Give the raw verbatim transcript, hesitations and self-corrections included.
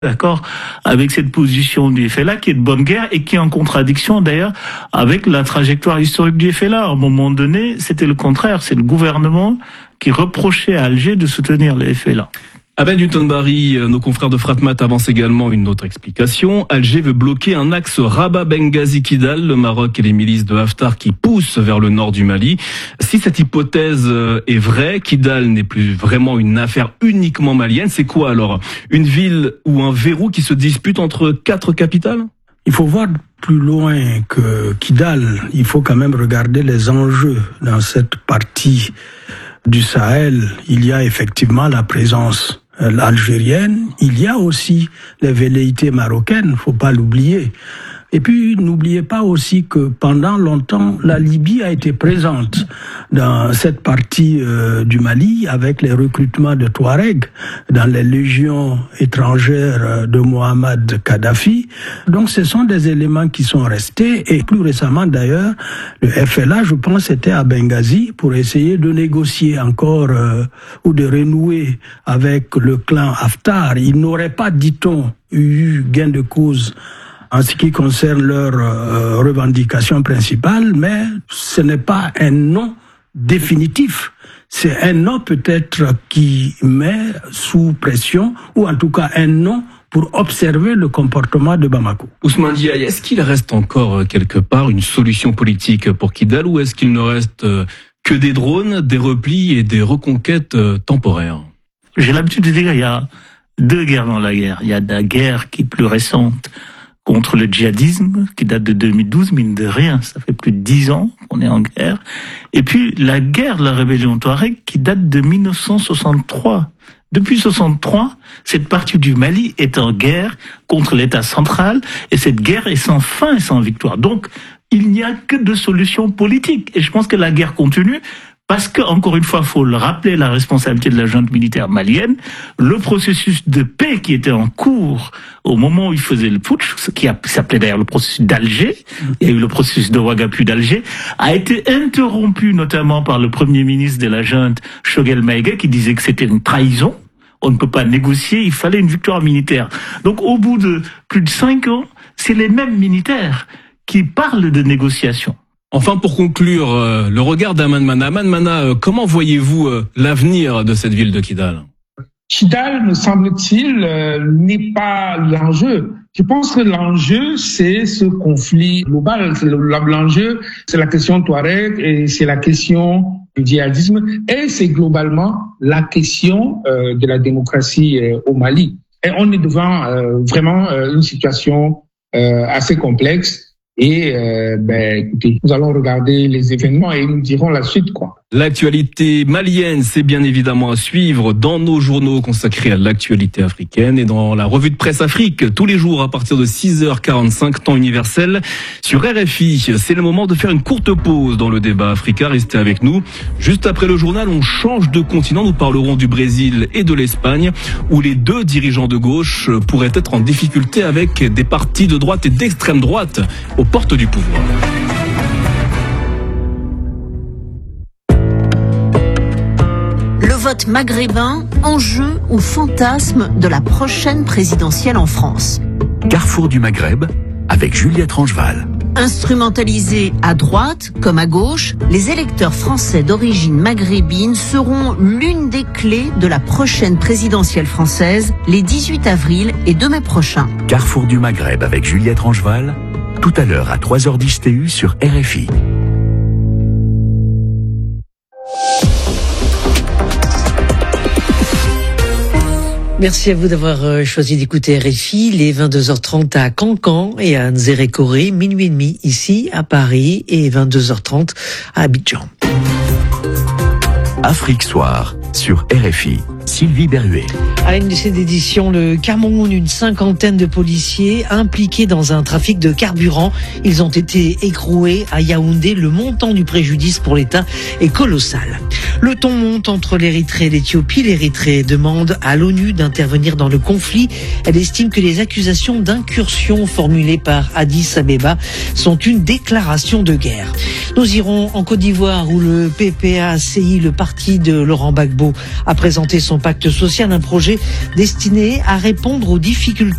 d'accord avec cette position du F L A qui est de bonne guerre et qui est en contradiction d'ailleurs avec la trajectoire historique du F L A. À un moment donné, c'était le contraire. C'est le gouvernement qui reprochait à Alger de soutenir le F L A. Abel Newton-Barry, nos confrères de Fratmat avancent également une autre explication. Alger veut bloquer un axe Rabat-Benghazi-Kidal, le Maroc et les milices de Haftar qui poussent vers le nord du Mali. Si cette hypothèse est vraie, Kidal n'est plus vraiment une affaire uniquement malienne. C'est quoi alors? Une ville ou un verrou qui se dispute entre quatre capitales? Il faut voir plus loin que Kidal. Il faut quand même regarder les enjeux dans cette partie du Sahel. Il y a effectivement la présence algérienne, il y a aussi les velléités marocaines, faut pas l'oublier. Et puis, n'oubliez pas aussi que pendant longtemps, la Libye a été présente dans cette partie euh, du Mali avec les recrutements de Touaregs dans les légions étrangères de Mohamed Kadhafi. Donc, ce sont des éléments qui sont restés. Et plus récemment, d'ailleurs, le F L A, je pense, était à Benghazi pour essayer de négocier encore euh, ou de renouer avec le clan Haftar. Il n'aurait pas, dit-on, eu gain de cause en ce qui concerne leur euh, revendication principale, mais ce n'est pas un non définitif. C'est un non peut-être qui met sous pression, ou en tout cas un non pour observer le comportement de Bamako. Ousmane Diaye, est-ce qu'il reste encore quelque part une solution politique pour Kidal, ou est-ce qu'il ne reste que des drones, des replis et des reconquêtes temporaires? J'ai l'habitude de dire qu'il y a deux guerres dans la guerre. Il y a la guerre qui est plus récente, contre le djihadisme, qui date de deux mille douze, mine de rien, ça fait plus de dix ans qu'on est en guerre. Et puis, la guerre de la rébellion Touareg, qui date de mille neuf cent soixante-trois. Depuis soixante-trois, cette partie du Mali est en guerre contre l'État central, et cette guerre est sans fin et sans victoire. Donc, il n'y a que deux solutions politiques. Et je pense que la guerre continue, parce que, encore une fois, faut le rappeler, la responsabilité de la junte militaire malienne, le processus de paix qui était en cours au moment où il faisait le putsch, ce qui s'appelait d'ailleurs le processus d'Alger, il y a eu le processus de Ouagapi d'Alger, a été interrompu notamment par le premier ministre de la junte, Choguel Maïga, qui disait que c'était une trahison. On ne peut pas négocier, il fallait une victoire militaire. Donc, au bout de plus de cinq ans, c'est les mêmes militaires qui parlent de négociation. Enfin, pour conclure, euh, le regard d'Aman Mana. Aman Mana, euh, comment voyez-vous euh, l'avenir de cette ville de Kidal? Kidal, me semble-t-il, euh, n'est pas l'enjeu. Je pense que l'enjeu, c'est ce conflit global. L'enjeu, c'est la question Touareg et c'est la question du djihadisme et c'est globalement la question euh, de la démocratie euh, au Mali. Et on est devant euh, vraiment euh, une situation euh, assez complexe. Et euh, ben, écoutez, nous allons regarder les événements et nous dirons la suite, quoi. L'actualité malienne, c'est bien évidemment à suivre dans nos journaux consacrés à l'actualité africaine et dans la revue de presse Afrique, tous les jours à partir de six heures quarante-cinq, temps universel, sur R F I. C'est le moment de faire une courte pause dans le débat Africa. Restez avec nous. Juste après le journal, on change de continent. Nous parlerons du Brésil et de l'Espagne, où les deux dirigeants de gauche pourraient être en difficulté avec des partis de droite et d'extrême droite aux portes du pouvoir. Le vote maghrébin, enjeu ou fantasme de la prochaine présidentielle en France. Carrefour du Maghreb, avec Juliette Rangeval. Instrumentalisés à droite comme à gauche, les électeurs français d'origine maghrébine seront l'une des clés de la prochaine présidentielle française, les dix-huit avril et deux mai prochains. Carrefour du Maghreb avec Juliette Rangeval, tout à l'heure à trois heures dix T U sur R F I. Merci à vous d'avoir choisi d'écouter R F I, les vingt-deux heures trente à Cancan et à Nzérékoré, minuit et demi ici à Paris et vingt-deux heures trente à Abidjan. Afrique Soir sur R F I. Sylvie Berruet. À une de cette édition, le Cameroun, une cinquantaine de policiers impliqués dans un trafic de carburant. Ils ont été écroués à Yaoundé. Le montant du préjudice pour l'État est colossal. Le ton monte entre l'Érythrée et l'Éthiopie. L'Érythrée demande à l'ONU d'intervenir dans le conflit. Elle estime que les accusations d'incursion formulées par Addis Abeba sont une déclaration de guerre. Nous irons en Côte d'Ivoire où le P P A C I, le parti de Laurent Gbagbo, a présenté son son pacte social un projet destiné à répondre aux difficultés